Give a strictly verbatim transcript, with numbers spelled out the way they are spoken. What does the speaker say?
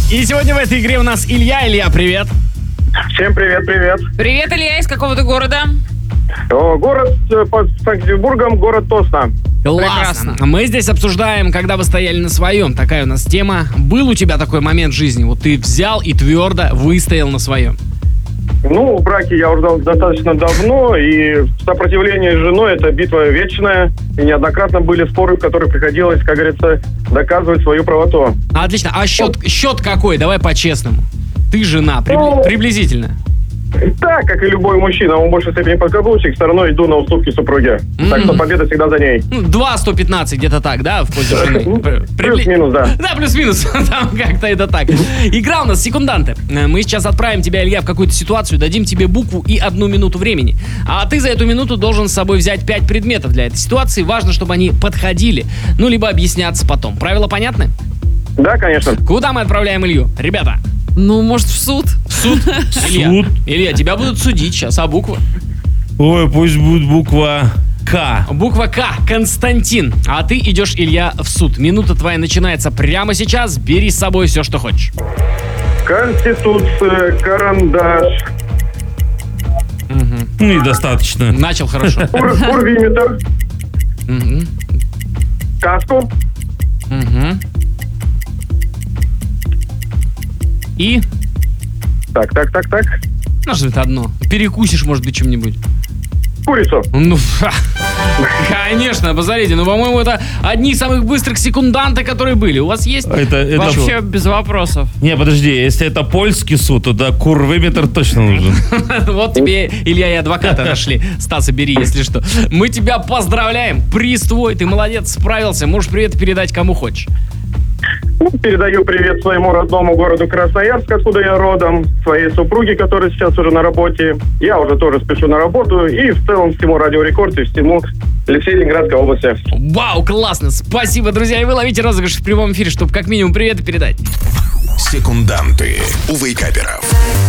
И сегодня в этой игре у нас Илья. Илья, привет. Всем привет, привет. Привет, Илья, из какого ты города? О, город э, под Санкт-Петербургом, город Тосно. Классно. Прекрасно. Мы здесь обсуждаем, когда вы стояли на своем. Такая у нас тема. Был у тебя такой момент в жизни? Вот ты взял и твердо выстоял на своем. Ну, в браке я уже дал- достаточно давно, и сопротивление с женой – это битва вечная. И неоднократно были споры, в которых приходилось, как говорится, доказывать свою правоту. Отлично. А счет, счет какой? Давай по-честному. Ты жена, прибли- Ну, приблизительно. Так, как и любой мужчина, он в большей степени подкаблучник, все равно иду на уступки супруге. Так что победа всегда за ней. Ну, два сто пятнадцать где-то так, да, в пользу жены? Ну, При- плюс-минус, да. Да, плюс-минус. Там как-то это так. Игра у нас секунданты. Мы сейчас отправим тебя, Илья, в какую-то ситуацию, дадим тебе букву и одну минуту времени. А ты за эту минуту должен с собой взять пять предметов для этой ситуации. Важно, чтобы они подходили, ну, либо объясняться потом. Правила понятны? Да, конечно. Куда мы отправляем Илью? Ребята, Ну, может, в суд? суд. Илья, Суд. Илья, тебя будут судить сейчас, а буква? Ой, пусть будет буква К. Буква К. Константин. А ты идешь, Илья, в суд. Минута твоя начинается прямо сейчас. Бери с собой все, что хочешь. Конституция, карандаш, Ну и достаточно. Начал хорошо. кур- курвиметр, Мгм. каску, Мгм. И? так, так, так, так, Ну, что это одно. Перекусишь, может быть, чем-нибудь. курицу. Ну, ха. Конечно, посмотрите. Ну, по-моему, это одни из самых быстрых секунданты, которые были. У вас есть? Это, это... Вообще без вопросов. Не, подожди, если это польский суд, то да, курвиметр точно нужен. Вот тебе, Илья, и адвоката нашли. Стаса, бери, если что. Мы тебя поздравляем. Приз твой. Ты молодец, справился. Можешь привет передать кому хочешь. Ну, передаю привет своему родному городу Красноярск, откуда я родом, своей супруге, которая сейчас уже на работе. Я уже тоже спешу на работу. И в целом всему Радио Рекорд и всему Ленинградской области. Вау, классно. Спасибо, друзья. И вы ловите розыгрыш в прямом эфире, чтобы как минимум привет передать. Секунданты у вейкаперов.